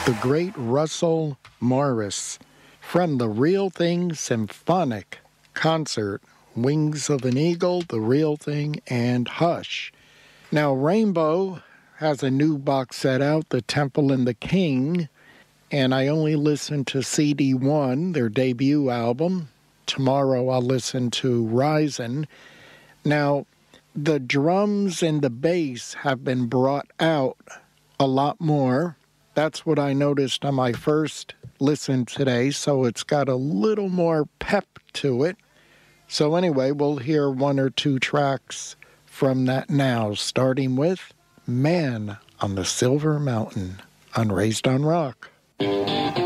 the great Russell Morris from the Real Thing Symphonic Concert, Wings of an Eagle, The Real Thing, and Hush. Now, Rainbow has a new box set out, The Temple and the King, and I only listened to CD1, their debut album. Tomorrow I'll listen to Rising. Now, the drums and the bass have been brought out a lot more. That's what I noticed on my first listen today, so it's got a little more pep to it. So anyway, we'll hear one or two tracks from that now, starting with Man on the Silver Mountain on Raised on Rock.